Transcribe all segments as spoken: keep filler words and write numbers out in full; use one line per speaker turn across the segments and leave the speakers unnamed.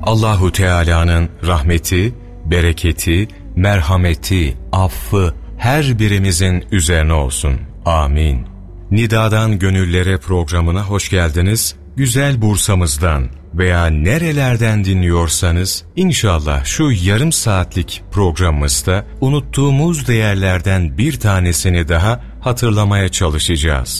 Allahu Teala'nın rahmeti, bereketi, merhameti, affı her birimizin üzerine olsun. Amin. Nidadan Gönüllere programına hoş geldiniz. Güzel Bursa'mızdan veya nerelerden dinliyorsanız inşallah şu yarım saatlik programımızda unuttuğumuz değerlerden bir tanesini daha hatırlamaya çalışacağız.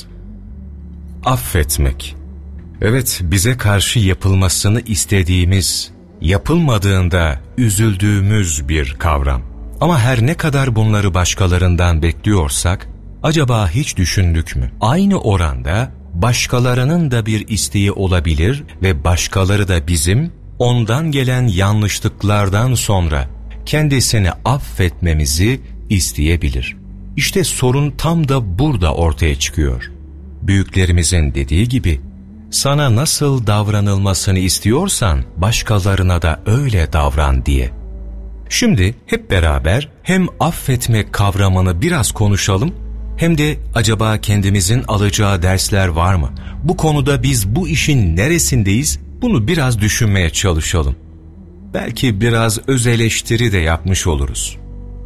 Affetmek. Evet, bize karşı yapılmasını istediğimiz, yapılmadığında üzüldüğümüz bir kavram. Ama her ne kadar bunları başkalarından bekliyorsak, acaba hiç düşündük mü? Aynı oranda başkalarının da bir isteği olabilir ve başkaları da bizim ondan gelen yanlışlıklardan sonra kendisini affetmemizi isteyebilir. İşte sorun tam da burada ortaya çıkıyor. Büyüklerimizin dediği gibi, sana nasıl davranılmasını istiyorsan başkalarına da öyle davran diye. Şimdi hep beraber hem affetmek kavramını biraz konuşalım, hem de acaba kendimizin alacağı dersler var mı? Bu konuda biz bu işin neresindeyiz? Bunu biraz düşünmeye çalışalım. Belki biraz öz eleştiri de yapmış oluruz.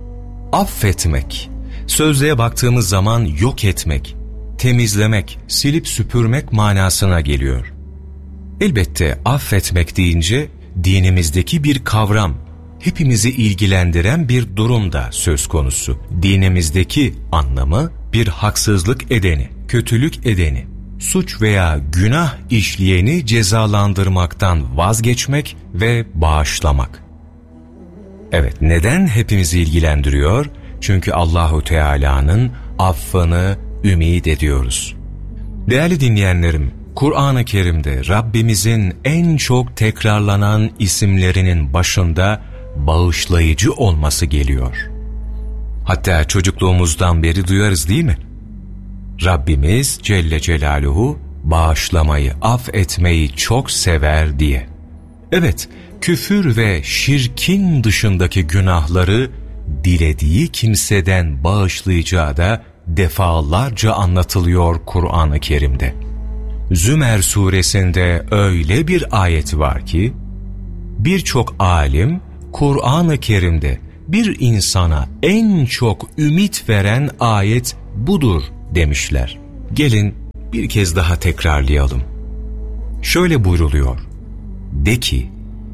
Affetmek, sözlüğe baktığımız zaman yok etmek, temizlemek, silip süpürmek manasına geliyor. Elbette affetmek deyince dinimizdeki bir kavram, hepimizi ilgilendiren bir durum da söz konusu. Dinimizdeki anlamı bir haksızlık edeni, kötülük edeni, suç veya günah işleyeni cezalandırmaktan vazgeçmek ve bağışlamak. Evet, neden hepimizi ilgilendiriyor? Çünkü Allahu Teala'nın affını ümit ediyoruz. Değerli dinleyenlerim, Kur'an-ı Kerim'de Rabbimizin en çok tekrarlanan isimlerinin başında bağışlayıcı olması geliyor. Hatta çocukluğumuzdan beri duyarız değil mi? Rabbimiz Celle Celaluhu bağışlamayı, affetmeyi çok sever diye. Evet, küfür ve şirkin dışındaki günahları dilediği kimseden bağışlayacağı da defalarca anlatılıyor Kur'an-ı Kerim'de. Zümer suresinde öyle bir ayet var ki, birçok alim Kur'an-ı Kerim'de bir insana en çok ümit veren ayet budur demişler. Gelin bir kez daha tekrarlayalım. Şöyle buyruluyor: de ki,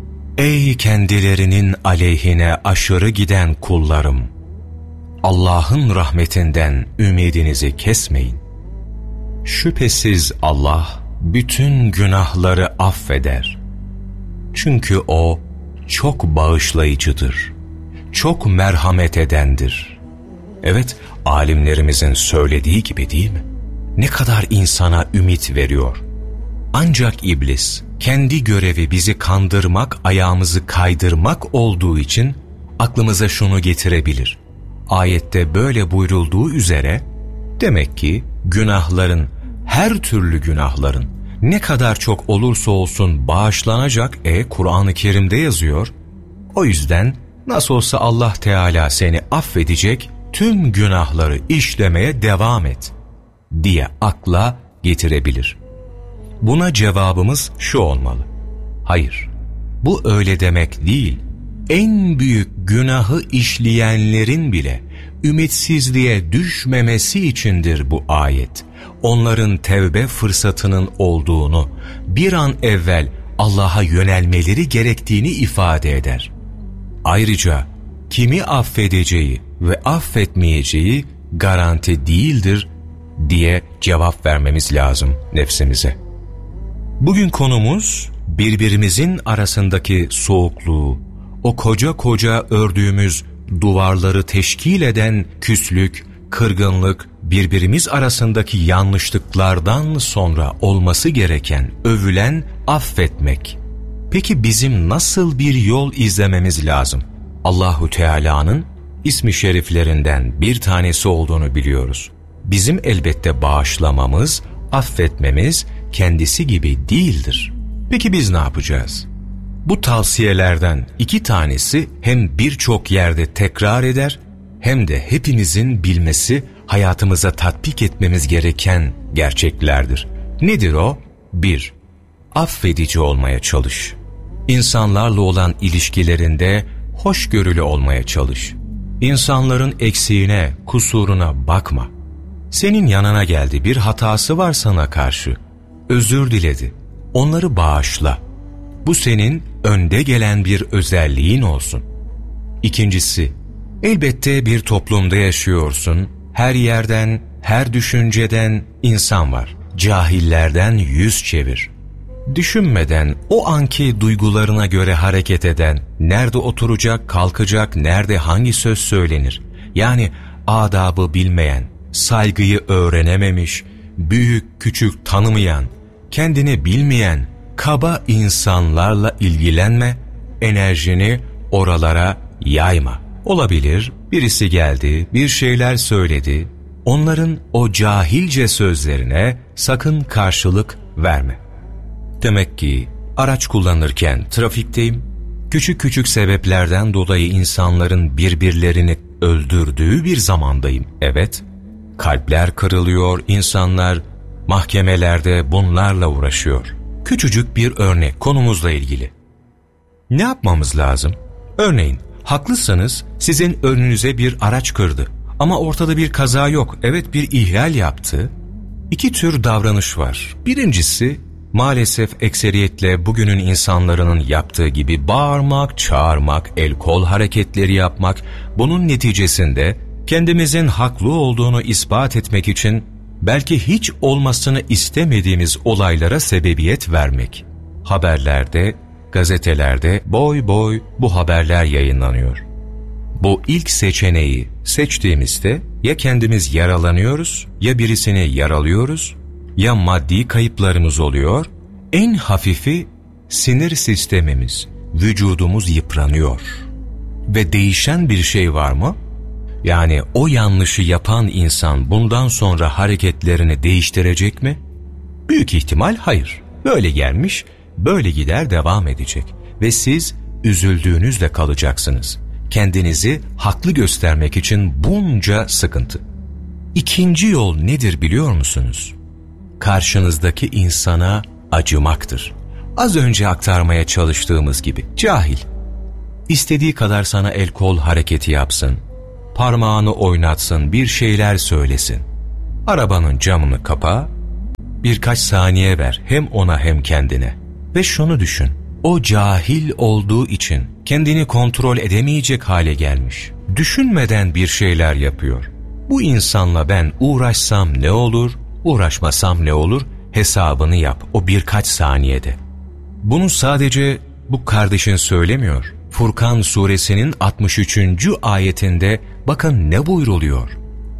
ey kendilerinin aleyhine aşırı giden kullarım, Allah'ın rahmetinden ümidinizi kesmeyin. Şüphesiz Allah bütün günahları affeder. Çünkü O çok bağışlayıcıdır, çok merhamet edendir. Evet, alimlerimizin söylediği gibi değil mi? Ne kadar insana ümit veriyor. Ancak iblis kendi görevi bizi kandırmak, ayağımızı kaydırmak olduğu için aklımıza şunu getirebilir: ayette böyle buyrulduğu üzere, demek ki günahların, her türlü günahların ne kadar çok olursa olsun bağışlanacak. E Kur'an-ı Kerim'de yazıyor. O yüzden nasıl olsa Allah Teala seni affedecek, tüm günahları işlemeye devam et diye akla getirebilir. Buna cevabımız şu olmalı: hayır, bu öyle demek değil. En büyük günahı işleyenlerin bile ümitsizliğe düşmemesi içindir bu ayet. Onların tevbe fırsatının olduğunu, bir an evvel Allah'a yönelmeleri gerektiğini ifade eder. Ayrıca kimi affedeceği ve affetmeyeceği garanti değildir diye cevap vermemiz lazım nefsimize. Bugün konumuz birbirimizin arasındaki soğukluğu, o koca koca ördüğümüz duvarları teşkil eden küslük, kırgınlık, birbirimiz arasındaki yanlışlıklardan sonra olması gereken, övülen affetmek. Peki bizim nasıl bir yol izlememiz lazım? Allahu Teala'nın ismi şeriflerinden bir tanesi olduğunu biliyoruz. Bizim elbette bağışlamamız, affetmemiz kendisi gibi değildir. Peki biz ne yapacağız? Bu tavsiyelerden iki tanesi hem birçok yerde tekrar eder, hem de hepimizin bilmesi, hayatımıza tatbik etmemiz gereken gerçeklerdir. Nedir o? bir. Affedici olmaya çalış. İnsanlarla olan ilişkilerinde hoşgörülü olmaya çalış. İnsanların eksiğine, kusuruna bakma. Senin yanına geldi, bir hatası var sana karşı. Özür diledi. Onları bağışla. Bu senin önde gelen bir özelliğin olsun. İkincisi, elbette bir toplumda yaşıyorsun. Her yerden, her düşünceden insan var. Cahillerden yüz çevir. Düşünmeden, o anki duygularına göre hareket eden, nerede oturacak, kalkacak, nerede hangi söz söylenir, yani adabı bilmeyen, saygıyı öğrenememiş, büyük küçük tanımayan, kendini bilmeyen, kaba insanlarla ilgilenme, enerjini oralara yayma. Olabilir, birisi geldi, bir şeyler söyledi, onların o cahilce sözlerine sakın karşılık verme. Demek ki araç kullanırken trafikteyim, küçük küçük sebeplerden dolayı insanların birbirlerini öldürdüğü bir zamandayım. Evet, kalpler kırılıyor, insanlar mahkemelerde bunlarla uğraşıyor. Küçücük bir örnek konumuzla ilgili. Ne yapmamız lazım? Örneğin, haklısınız, sizin önünüze bir araç kırdı. Ama ortada bir kaza yok, evet bir ihlal yaptı. İki tür davranış var. Birincisi, maalesef ekseriyetle bugünün insanların yaptığı gibi bağırmak, çağırmak, el kol hareketleri yapmak, bunun neticesinde kendimizin haklı olduğunu ispat etmek için belki hiç olmasını istemediğimiz olaylara sebebiyet vermek. Haberlerde, gazetelerde boy boy bu haberler yayınlanıyor. Bu ilk seçeneği seçtiğimizde ya kendimiz yaralanıyoruz, ya birisini yaralıyoruz, ya maddi kayıplarımız oluyor, en hafifi sinir sistemimiz, vücudumuz yıpranıyor. Ve değişen bir şey var mı? Yani o yanlışı yapan insan bundan sonra hareketlerini değiştirecek mi? Büyük ihtimal hayır. Böyle gelmiş, böyle gider devam edecek. Ve siz üzüldüğünüzle kalacaksınız. Kendinizi haklı göstermek için bunca sıkıntı. İkinci yol nedir biliyor musunuz? Karşınızdaki insana acımaktır. Az önce aktarmaya çalıştığımız gibi cahil. İstediği kadar sana el kol hareketi yapsın, parmağını oynatsın, bir şeyler söylesin. Arabanın camını kapa, birkaç saniye ver hem ona hem kendine. Ve şunu düşün, o cahil olduğu için kendini kontrol edemeyecek hale gelmiş. Düşünmeden bir şeyler yapıyor. Bu insanla ben uğraşsam ne olur, uğraşmasam ne olur hesabını yap o birkaç saniyede. Bunu sadece bu kardeşin söylemiyor. Furkan suresinin altmış üçüncü ayetinde bakın ne buyruluyor.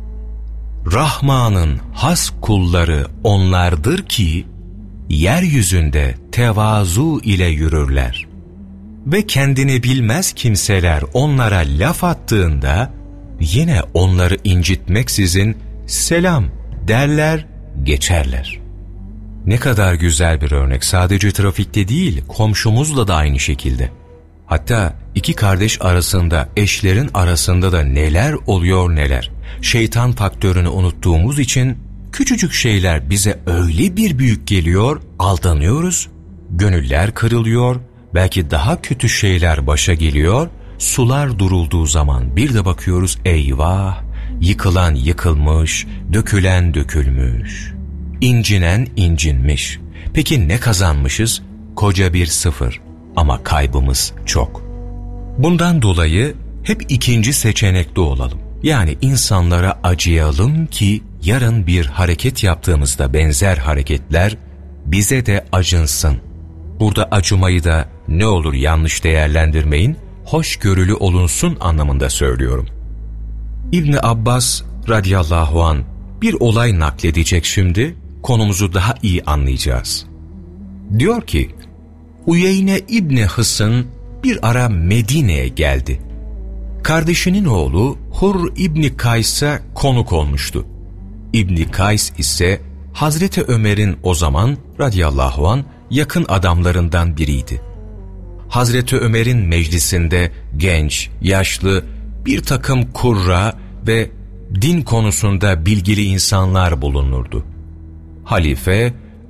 Rahman'ın has kulları onlardır ki yeryüzünde tevazu ile yürürler. Ve kendini bilmez kimseler onlara laf attığında yine onları incitmeksizin selam derler, geçerler. Ne kadar güzel bir örnek. Sadece trafikte değil, komşumuzla da aynı şekilde. Hatta iki kardeş arasında, eşlerin arasında da neler oluyor neler. Şeytan faktörünü unuttuğumuz için küçücük şeyler bize öyle bir büyük geliyor, aldanıyoruz, gönüller kırılıyor, belki daha kötü şeyler başa geliyor, sular durulduğu zaman bir de bakıyoruz eyvah, yıkılan yıkılmış, dökülen dökülmüş, incinen incinmiş. Peki ne kazanmışız? Koca bir sıfır ama kaybımız çok. Bundan dolayı hep ikinci seçenekte olalım. Yani insanlara acıyalım ki yarın bir hareket yaptığımızda benzer hareketler bize de acınsın. Burada acımayı da ne olur yanlış değerlendirmeyin, hoşgörülü olunsun anlamında söylüyorum. İbn Abbas radıyallahu an bir olay nakledecek şimdi, konumuzu daha iyi anlayacağız. Diyor ki, Uyeyne İbni Hısn bir ara Medine'ye geldi. Kardeşinin oğlu Hur İbni Kays'a konuk olmuştu. İbni Kays ise Hazreti Ömer'in o zaman radıyallahu an yakın adamlarından biriydi. Hazreti Ömer'in meclisinde genç, yaşlı bir takım kurra ve din konusunda bilgili insanlar bulunurdu. Halife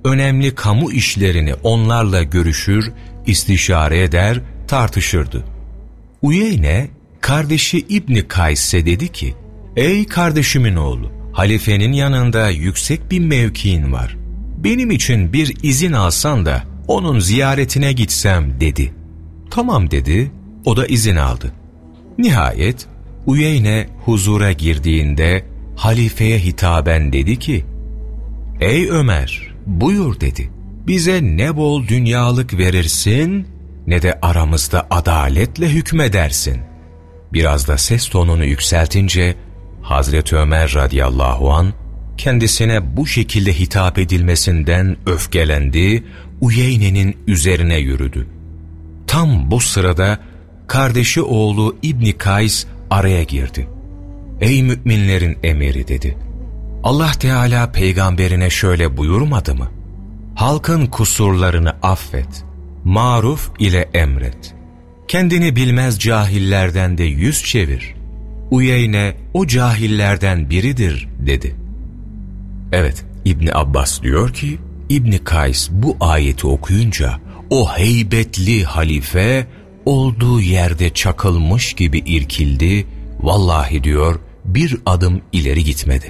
önemli kamu işlerini onlarla görüşür, istişare eder, tartışırdı. Uyeyne, kardeşi İbni Kays'e dedi ki, ''Ey kardeşimin oğlu, halifenin yanında yüksek bir mevkiin var. Benim için bir izin alsan da onun ziyaretine gitsem.'' dedi. ''Tamam.'' dedi, o da izin aldı. Nihayet Uyeyne huzura girdiğinde halifeye hitaben dedi ki, ''Ey Ömer, buyur.'' dedi. ''Bize ne bol dünyalık verirsin ne de aramızda adaletle hükmedersin.'' Biraz da ses tonunu yükseltince Hazreti Ömer radıyallahu an kendisine bu şekilde hitap edilmesinden öfkelendi, Uyeyne'nin üzerine yürüdü. Tam bu sırada kardeşi oğlu İbni Kays araya girdi. ''Ey müminlerin emiri.'' dedi. ''Allah Teala peygamberine şöyle buyurmadı mı? Halkın kusurlarını affet, maruf ile emret. Kendini bilmez cahillerden de yüz çevir. Uyeyne o cahillerden biridir.'' dedi. Evet, İbni Abbas diyor ki, İbni Kays bu ayeti okuyunca o heybetli halife olduğu yerde çakılmış gibi irkildi, vallahi diyor bir adım ileri gitmedi.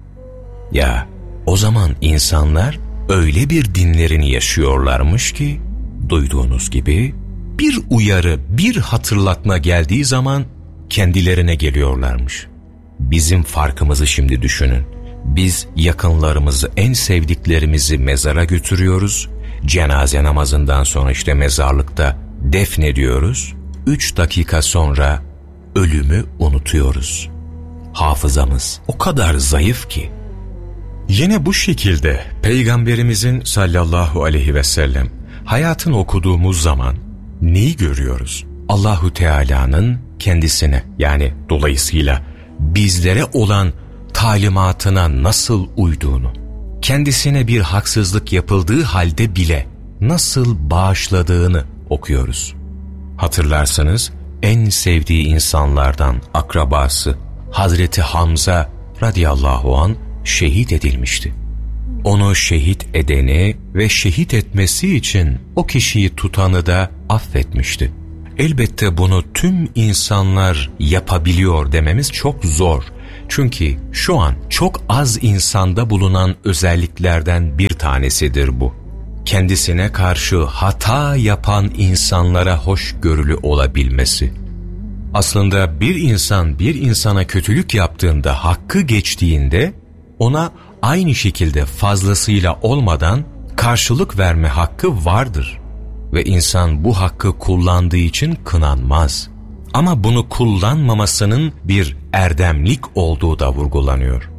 Ya o zaman insanlar öyle bir dinlerini yaşıyorlarmış ki, duyduğunuz gibi bir uyarı, bir hatırlatma geldiği zaman kendilerine geliyorlarmış. Bizim farkımızı şimdi düşünün. Biz yakınlarımızı, en sevdiklerimizi mezara götürüyoruz. Cenaze namazından sonra işte mezarlıkta defnediyoruz. Üç dakika sonra ölümü unutuyoruz. Hafızamız o kadar zayıf ki. Yine bu şekilde Peygamberimizin sallallahu aleyhi ve sellem hayatını okuduğumuz zaman neyi görüyoruz? Allahu Teala'nın kendisine, yani dolayısıyla bizlere olan talimatına nasıl uyduğunu, kendisine bir haksızlık yapıldığı halde bile nasıl bağışladığını okuyoruz. Hatırlarsanız en sevdiği insanlardan akrabası Hazreti Hamza radıyallahu an şehit edilmişti. Onu şehit edeni ve şehit etmesi için o kişiyi tutanı da affetmişti. Elbette bunu tüm insanlar yapabiliyor dememiz çok zor. Çünkü şu an çok az insanda bulunan özelliklerden bir tanesidir bu. Kendisine karşı hata yapan insanlara hoşgörülü olabilmesi. Aslında bir insan bir insana kötülük yaptığında, hakkı geçtiğinde ona aynı şekilde fazlasıyla olmadan karşılık verme hakkı vardır. Ve insan bu hakkı kullandığı için kınanmaz. Ama bunu kullanmamasının bir erdemlik olduğu da vurgulanıyor.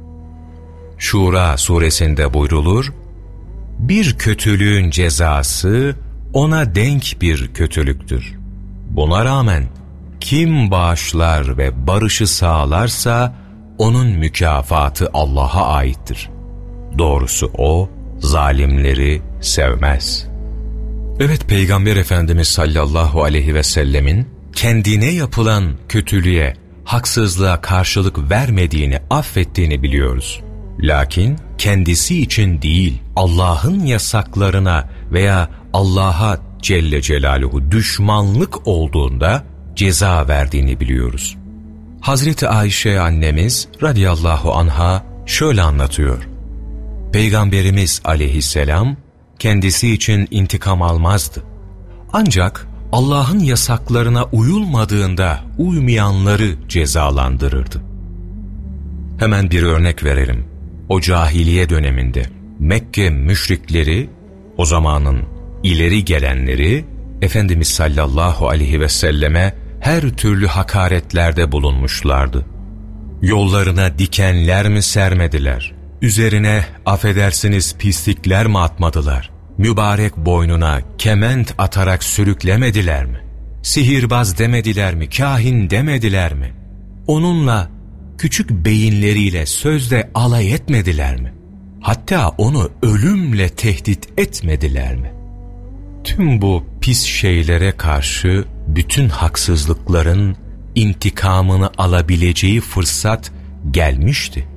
Şura suresinde buyrulur, bir kötülüğün cezası ona denk bir kötülüktür. Buna rağmen kim bağışlar ve barışı sağlarsa onun mükafatı Allah'a aittir. Doğrusu o zalimleri sevmez. Evet, Peygamber Efendimiz sallallahu aleyhi ve sellemin kendine yapılan kötülüğe, haksızlığa karşılık vermediğini, affettiğini biliyoruz. Lakin kendisi için değil, Allah'ın yasaklarına veya Allah'a Celle Celaluhu düşmanlık olduğunda ceza verdiğini biliyoruz. Hazreti Ayşe annemiz radıyallahu anha şöyle anlatıyor. Peygamberimiz aleyhisselam kendisi için intikam almazdı. Ancak Allah'ın yasaklarına uyulmadığında uymayanları cezalandırırdı. Hemen bir örnek verelim. O cahiliye döneminde Mekke müşrikleri, o zamanın ileri gelenleri, Efendimiz sallallahu aleyhi ve selleme her türlü hakaretlerde bulunmuşlardı. Yollarına dikenler mi sermediler? Üzerine affedersiniz pislikler mi atmadılar? Mübarek boynuna kement atarak sürüklemediler mi? Sihirbaz demediler mi? Kahin demediler mi? Onunla küçük beyinleriyle sözde alay etmediler mi? Hatta onu ölümle tehdit etmediler mi? Tüm bu pis şeylere karşı bütün haksızlıkların intikamını alabileceği fırsat gelmişti.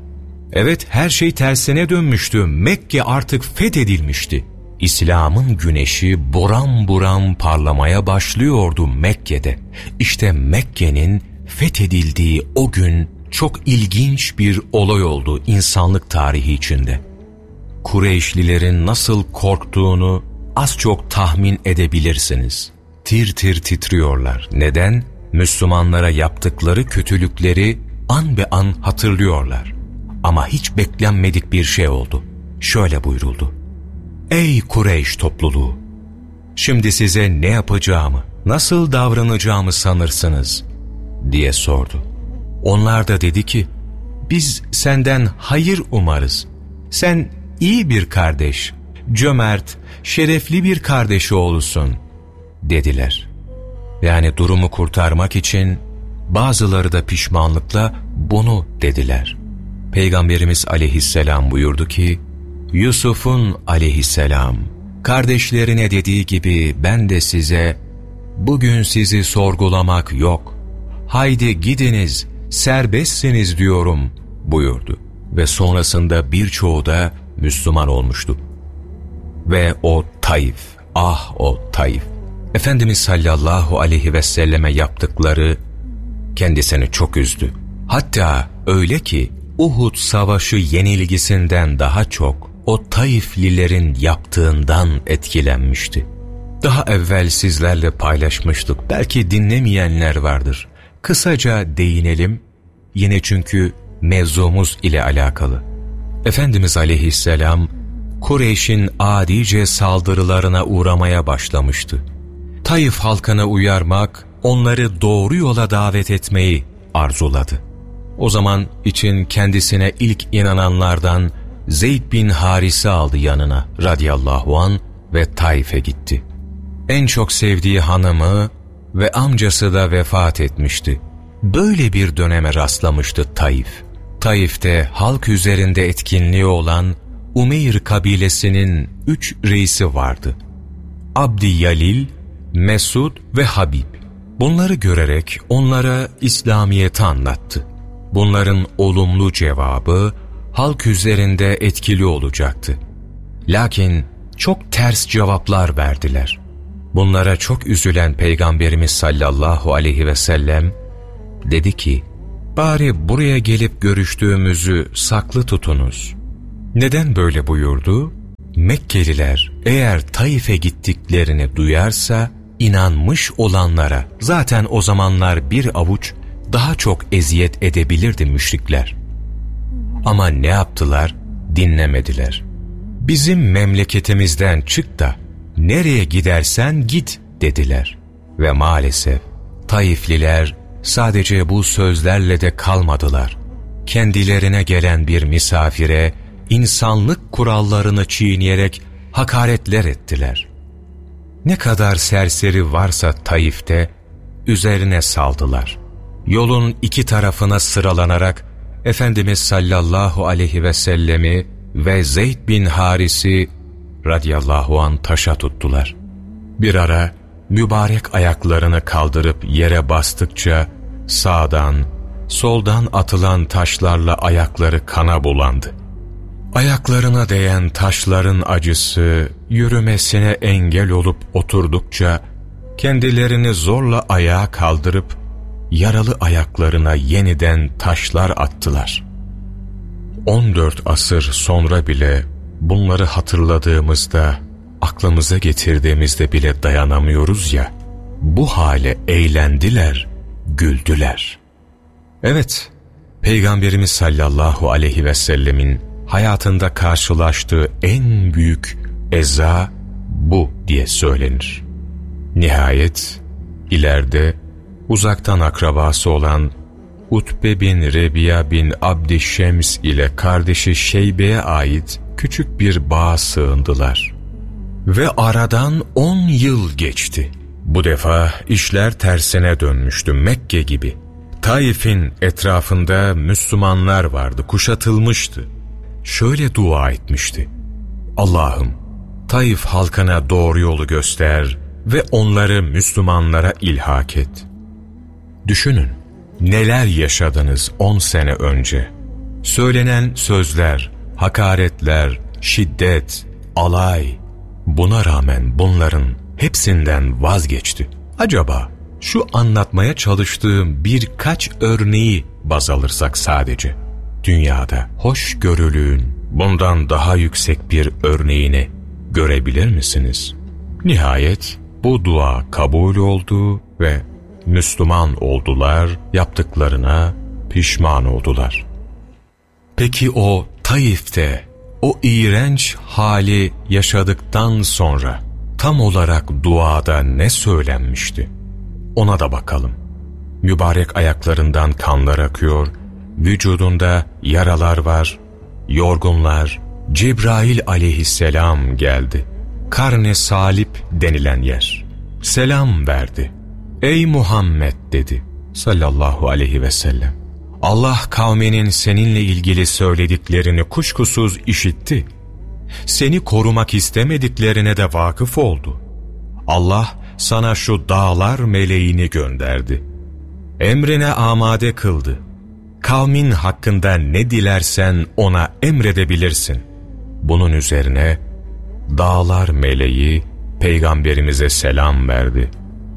Evet, her şey tersine dönmüştü. Mekke artık fethedilmişti. İslam'ın güneşi buram buram parlamaya başlıyordu Mekke'de. İşte Mekke'nin fethedildiği o gün çok ilginç bir olay oldu insanlık tarihi içinde. Kureyşlilerin nasıl korktuğunu az çok tahmin edebilirsiniz. Tir tir titriyorlar. Neden? Müslümanlara yaptıkları kötülükleri an be an hatırlıyorlar. Ama hiç beklenmedik bir şey oldu. Şöyle buyuruldu: Ey Kureyş topluluğu! Şimdi size ne yapacağımı, nasıl davranacağımı sanırsınız? Diye sordu. Onlar da dedi ki, biz senden hayır umarız. Sen iyi bir kardeş, cömert, şerefli bir kardeş oğlusun, dediler. Yani durumu kurtarmak için bazıları da pişmanlıkla bunu dediler. Peygamberimiz aleyhisselam buyurdu ki, Yusuf'un aleyhisselam kardeşlerine dediği gibi ben de size bugün sizi sorgulamak yok, haydi gidiniz, serbestsiniz diyorum buyurdu. Ve sonrasında birçoğu da Müslüman olmuştu. Ve o Taif, ah o Taif, Efendimiz sallallahu aleyhi ve selleme yaptıkları kendisini çok üzdü. Hatta öyle ki Uhud savaşı yenilgisinden daha çok o Taiflilerin yaptığından etkilenmişti. Daha evvel sizlerle paylaşmıştık. Belki dinlemeyenler vardır. Kısaca değinelim. Yine çünkü mevzumuz ile alakalı. Efendimiz aleyhisselam Kureyş'in adice saldırılarına uğramaya başlamıştı. Taif halkına uyarmak, onları doğru yola davet etmeyi arzuladı. O zaman için kendisine ilk inananlardan Zeyd bin Haris'i aldı yanına radıyallahu an ve Taif'e gitti. En çok sevdiği hanımı ve amcası da vefat etmişti. Böyle bir döneme rastlamıştı Taif. Taif'te halk üzerinde etkinliği olan Umeyr kabilesinin üç reisi vardı. Abdi Yalil, Mesud ve Habib. Bunları görerek onlara İslamiyet'i anlattı. Bunların olumlu cevabı halk üzerinde etkili olacaktı. Lakin çok ters cevaplar verdiler. Bunlara çok üzülen Peygamberimiz sallallahu aleyhi ve sellem dedi ki, bari buraya gelip görüştüğümüzü saklı tutunuz. Neden böyle buyurdu? Mekkeliler eğer Taif'e gittiklerini duyarsa inanmış olanlara zaten o zamanlar bir avuç daha çok eziyet edebilirdi müşrikler. Ama ne yaptılar? Dinlemediler. Bizim memleketimizden çık da nereye gidersen git dediler. Ve maalesef Taifliler sadece bu sözlerle de kalmadılar. Kendilerine gelen bir misafire insanlık kurallarını çiğneyerek hakaretler ettiler. Ne kadar serseri varsa Taif'te üzerine saldılar. Yolun iki tarafına sıralanarak Efendimiz sallallahu aleyhi ve sellemi ve Zeyd bin Haris'i radıyallahu an taşa tuttular. Bir ara mübarek ayaklarını kaldırıp yere bastıkça sağdan, soldan atılan taşlarla ayakları kana bulandı. Ayaklarına değen taşların acısı yürümesine engel olup oturdukça kendilerini zorla ayağa kaldırıp yaralı ayaklarına yeniden taşlar attılar. on dört asır sonra bile bunları hatırladığımızda, aklımıza getirdiğimizde bile dayanamıyoruz ya, bu hale eğlendiler, güldüler. Evet, Peygamberimiz sallallahu aleyhi ve sellemin hayatında karşılaştığı en büyük eza bu diye söylenir. Nihayet ileride uzaktan akrabası olan Utbe bin Rebiya bin Abdişşems ile kardeşi Şeybe'ye ait küçük bir bağa sığındılar. Ve aradan on yıl geçti. Bu defa işler tersine dönmüştü Mekke gibi. Taif'in etrafında Müslümanlar vardı, kuşatılmıştı. Şöyle dua etmişti: Allah'ım, Taif halkına doğru yolu göster ve onları Müslümanlara ilhak et. Düşünün, neler yaşadınız on sene önce. Söylenen sözler, hakaretler, şiddet, alay, buna rağmen bunların hepsinden vazgeçti. Acaba şu anlatmaya çalıştığım birkaç örneği baz alırsak sadece, dünyada hoşgörülüğün bundan daha yüksek bir örneğini görebilir misiniz? Nihayet bu dua kabul oldu ve Müslüman oldular, yaptıklarına pişman oldular. Peki o Taif'te o iğrenç hali yaşadıktan sonra tam olarak duada ne söylenmişti? Ona da bakalım. Mübarek ayaklarından kanlar akıyor, vücudunda yaralar var, yorgunlar. Cebrail aleyhisselam geldi. Karne salip denilen yer. Selam verdi. Ey Muhammed dedi sallallahu aleyhi ve sellem. Allah kavminin seninle ilgili söylediklerini kuşkusuz işitti. Seni korumak istemediklerine de vakıf oldu. Allah sana şu dağlar meleğini gönderdi. Emrine amade kıldı. Kavmin hakkında ne dilersen ona emredebilirsin. Bunun üzerine dağlar meleği peygamberimize selam verdi.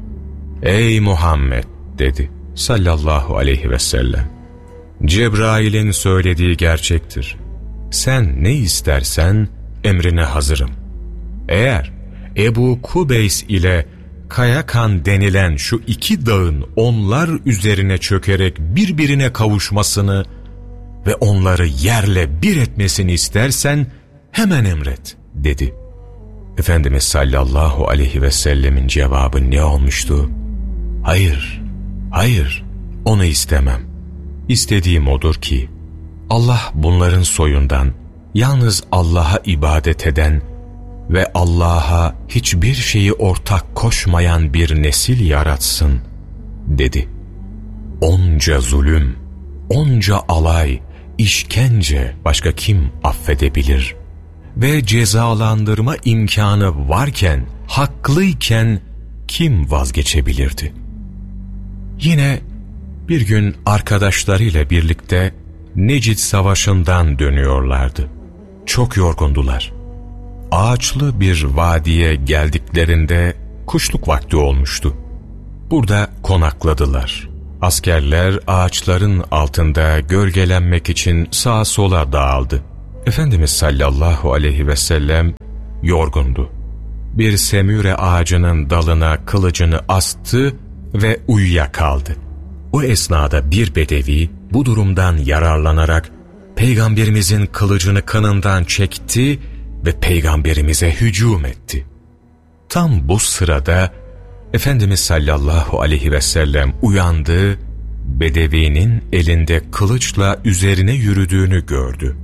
Ey Muhammed dedi sallallahu aleyhi ve sellem. Cebrail'in söylediği gerçektir. Sen ne istersen emrine hazırım. Eğer Ebu Kubeys ile Kayakan denilen şu iki dağın onlar üzerine çökerek birbirine kavuşmasını ve onları yerle bir etmesini istersen hemen emret dedi. Efendimiz sallallahu aleyhi ve sellemin cevabı ne olmuştu? Hayır, hayır, onu istemem. İstediğim odur ki Allah bunların soyundan yalnız Allah'a ibadet eden ve Allah'a hiçbir şeyi ortak koşmayan bir nesil yaratsın dedi. Onca zulüm, onca alay, işkence başka kim affedebilir? Ve cezalandırma imkanı varken, haklıyken kim vazgeçebilirdi? Yine bir gün arkadaşlarıyla birlikte Necid Savaşı'ndan dönüyorlardı. Çok yorgundular. Ağaçlı bir vadiye geldiklerinde kuşluk vakti olmuştu. Burada konakladılar. Askerler ağaçların altında gölgelenmek için sağa sola dağıldı. Efendimiz sallallahu aleyhi ve sellem yorgundu. Bir semüre ağacının dalına kılıcını astı ve uyuyakaldı. O esnada bir bedevi bu durumdan yararlanarak Peygamberimizin kılıcını kanından çekti ve Peygamberimize hücum etti. Tam bu sırada Efendimiz sallallahu aleyhi ve sellem uyandı, bedevinin elinde kılıçla üzerine yürüdüğünü gördü.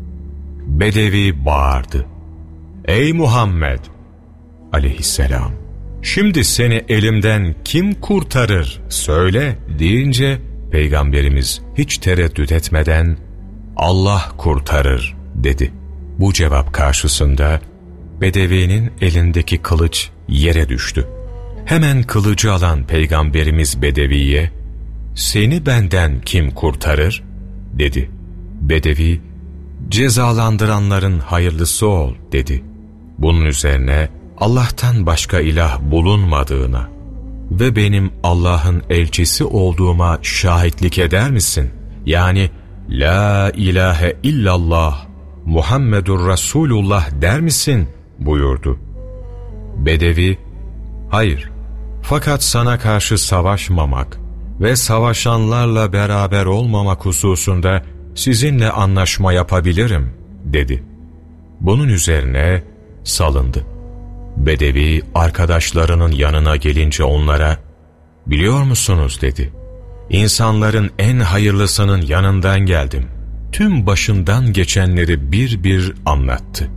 Bedevi bağırdı. Ey Muhammed aleyhisselam, şimdi seni elimden kim kurtarır söyle deyince Peygamberimiz hiç tereddüt etmeden Allah kurtarır dedi. Bu cevap karşısında bedevinin elindeki kılıç yere düştü. Hemen kılıcı alan Peygamberimiz bedeviye seni benden kim kurtarır dedi. Bedevi cezalandıranların hayırlısı ol dedi. Bunun üzerine Allah'tan başka ilah bulunmadığına ve benim Allah'ın elçisi olduğuma şahitlik eder misin? Yani La ilahe illallah Muhammedur Resulullah der misin? Buyurdu. Bedevi, hayır, fakat sana karşı savaşmamak ve savaşanlarla beraber olmamak hususunda sizinle anlaşma yapabilirim dedi. Bunun üzerine salındı. Bedevi arkadaşlarının yanına gelince onlara, biliyor musunuz dedi. İnsanların en hayırlısının yanından geldim. Tüm başından geçenleri bir bir anlattı.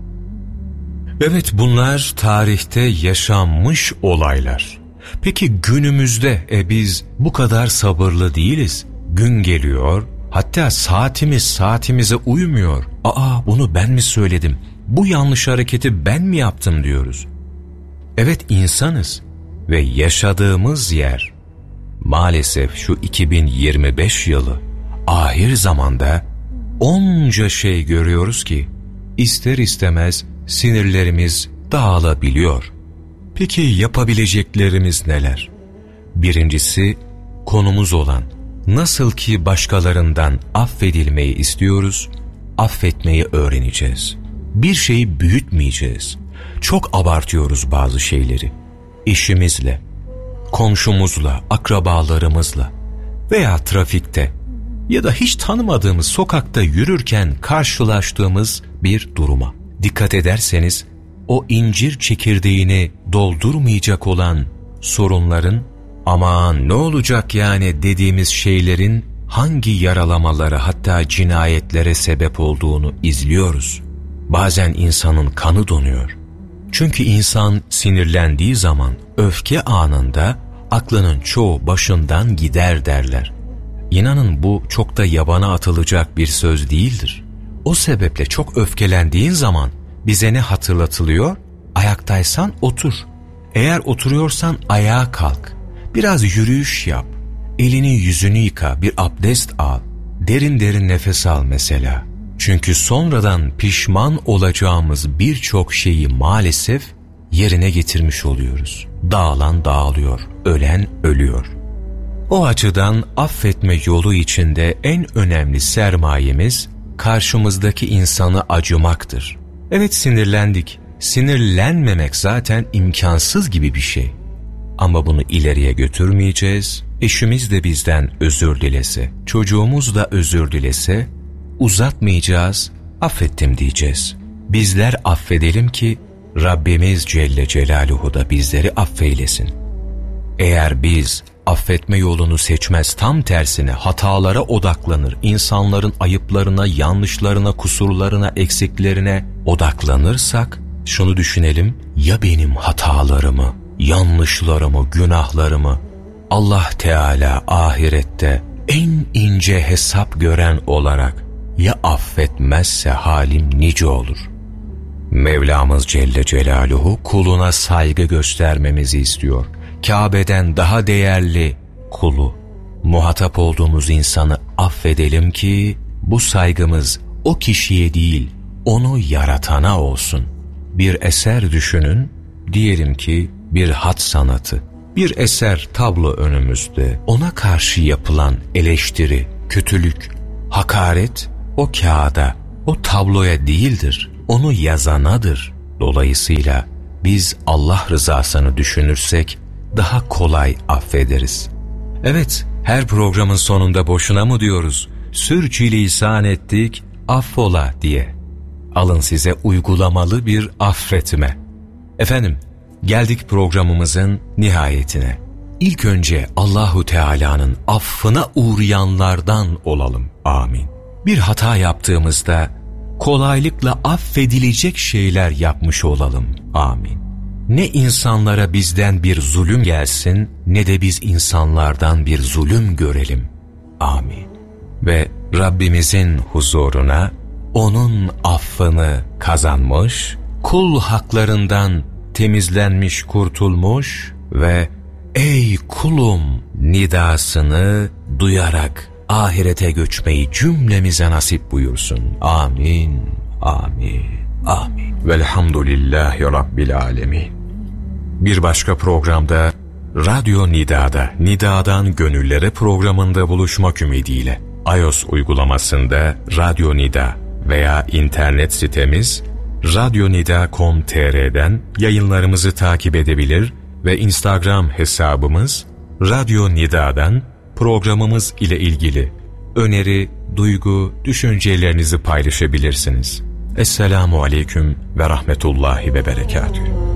Evet, bunlar tarihte yaşanmış olaylar. Peki günümüzde e biz bu kadar sabırlı değiliz. Gün geliyor, hatta saatimiz saatimize uymuyor. Aa, bunu ben mi söyledim? Bu yanlış hareketi ben mi yaptım diyoruz. Evet, insanız ve yaşadığımız yer maalesef şu iki bin yirmi beş yılı ahir zamanda onca şey görüyoruz ki ister istemez sinirlerimiz dağılabiliyor. Peki yapabileceklerimiz neler? Birincisi, konumuz olan nasıl ki başkalarından affedilmeyi istiyoruz, affetmeyi öğreneceğiz. Bir şeyi büyütmeyeceğiz. Çok abartıyoruz bazı şeyleri. Eşimizle, komşumuzla, akrabalarımızla veya trafikte ya da hiç tanımadığımız sokakta yürürken karşılaştığımız bir duruma. Dikkat ederseniz o incir çekirdeğini doldurmayacak olan sorunların, aman ne olacak yani dediğimiz şeylerin hangi yaralamalara, hatta cinayetlere sebep olduğunu izliyoruz. Bazen insanın kanı donuyor. Çünkü insan sinirlendiği zaman öfke anında aklının çoğu başından gider derler. İnanın bu çok da yabana atılacak bir söz değildir. O sebeple çok öfkelendiğin zaman bize ne hatırlatılıyor? Ayaktaysan otur. Eğer oturuyorsan ayağa kalk. Biraz yürüyüş yap. Elini yüzünü yıka, bir abdest al. Derin derin nefes al mesela. Çünkü sonradan pişman olacağımız birçok şeyi maalesef yerine getirmiş oluyoruz. Dağılan dağılıyor, ölen ölüyor. O açıdan affetme yolu içinde en önemli sermayemiz karşımızdaki insana acımaktır. Evet, sinirlendik. Sinirlenmemek zaten imkansız gibi bir şey. Ama bunu ileriye götürmeyeceğiz. Eşimiz de bizden özür dilese, çocuğumuz da özür dilese uzatmayacağız, affettim diyeceğiz. Bizler affedelim ki Rabbimiz Celle Celaluhu da bizleri affeylesin. Eğer biz affetme yolunu seçmez, tam tersine hatalara odaklanır, insanların ayıplarına, yanlışlarına, kusurlarına, eksiklerine odaklanırsak, şunu düşünelim: ya benim hatalarımı, yanlışlarımı, günahlarımı Allah Teala ahirette en ince hesap gören olarak ya affetmezse halim nice olur? Mevlamız Celle Celaluhu kuluna saygı göstermemizi istiyor. Kabe'den daha değerli kulu, muhatap olduğumuz insanı affedelim ki bu saygımız o kişiye değil, onu yaratana olsun. Bir eser düşünün, diyelim ki bir hat sanatı, bir eser, tablo önümüzde. Ona karşı yapılan eleştiri, kötülük, hakaret o kağıda, o tabloya değildir, onu yazanadır. Dolayısıyla biz Allah rızasını düşünürsek daha kolay affederiz. Evet, her programın sonunda boşuna mı diyoruz? Sürçülisan ettik, affola diye. Alın size uygulamalı bir affetme. Efendim, geldik programımızın nihayetine. İlk önce Allahu Teala'nın affına uğrayanlardan olalım. Amin. Bir hata yaptığımızda kolaylıkla affedilecek şeyler yapmış olalım. Amin. Ne insanlara bizden bir zulüm gelsin, ne de biz insanlardan bir zulüm görelim. Amin. Ve Rabbimizin huzuruna onun affını kazanmış, kul haklarından temizlenmiş, kurtulmuş ve ey kulum nidasını duyarak ahirete göçmeyi cümlemize nasip buyursun. Amin, amin, amin. Velhamdülillahi Rabbil alemin. Bir başka programda Radyo Nida'da, Nida'dan Gönüllere programında buluşmak ümidiyle iOS uygulamasında Radyo Nida veya internet sitemiz radyonida nokta com nokta tr'den yayınlarımızı takip edebilir ve Instagram hesabımız Radyo Nida'dan programımız ile ilgili öneri, duygu, düşüncelerinizi paylaşabilirsiniz. Esselamu Aleyküm ve Rahmetullahi ve Berekatühü.